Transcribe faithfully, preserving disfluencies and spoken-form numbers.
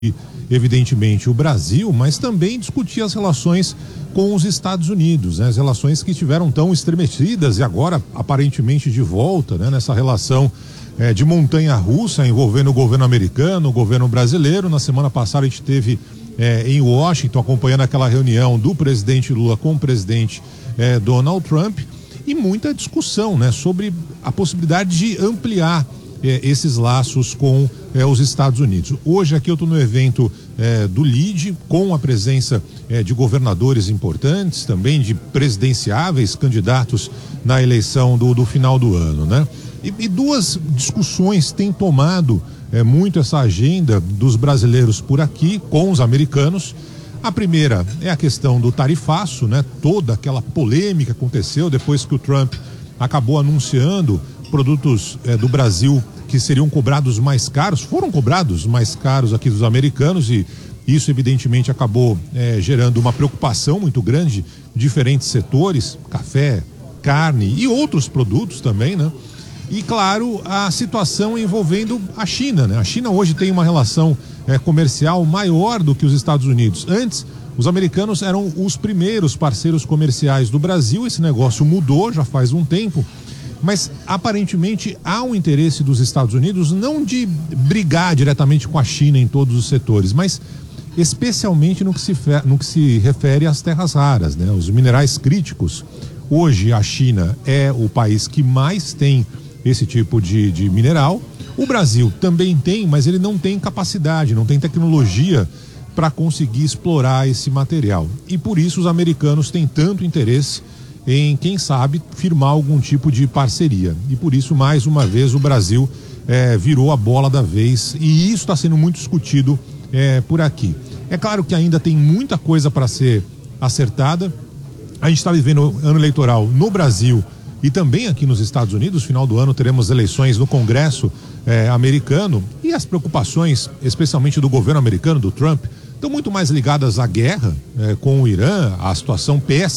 evidentemente o Brasil, mas também discutir as relações com os Estados Unidos, né? As relações que estiveram tão estremecidas e agora aparentemente de volta, né? Nessa relação é, de montanha-russa envolvendo o governo americano, o governo brasileiro. Na semana passada a gente teve é, em Washington acompanhando aquela reunião do presidente Lula com o presidente é, Donald Trump e muita discussão, né? Sobre a possibilidade de ampliar É, esses laços com é, os Estados Unidos. Hoje aqui eu estou no evento é, do L I D, com a presença é, de governadores importantes, também de presidenciáveis candidatos na eleição do, do final do ano, né? E, e duas discussões têm tomado é, muito essa agenda dos brasileiros por aqui com os americanos. A primeira é a questão do tarifaço, né? Toda aquela polêmica aconteceu depois que o Trump acabou anunciando produtos é, do Brasil que seriam cobrados mais caros, foram cobrados mais caros aqui dos americanos, e isso evidentemente acabou é, gerando uma preocupação muito grande em diferentes setores, café, carne e outros produtos também, né? E claro, a situação envolvendo a China, né? A China hoje tem uma relação é, comercial maior do que os Estados Unidos. Antes, os americanos eram os primeiros parceiros comerciais do Brasil, esse negócio mudou já faz um tempo. Mas aparentemente há um interesse dos Estados Unidos não de brigar diretamente com a China em todos os setores, mas especialmente no que se, no que se refere às terras raras, né? Os minerais críticos. Hoje a China é o país que mais tem esse tipo de, de mineral. O Brasil também tem, mas ele não tem capacidade, não tem tecnologia para conseguir explorar esse material. E por isso os americanos têm tanto interesse em, quem sabe, firmar algum tipo de parceria. E por isso, mais uma vez, o Brasil é, virou a bola da vez, e isso está sendo muito discutido é, por aqui. É claro que ainda tem muita coisa para ser acertada. A gente está vivendo ano eleitoral no Brasil e também aqui nos Estados Unidos. Final do ano teremos eleições no Congresso é, americano, e as preocupações, especialmente do governo americano, do Trump, estão muito mais ligadas à guerra é, com o Irã, à situação péssima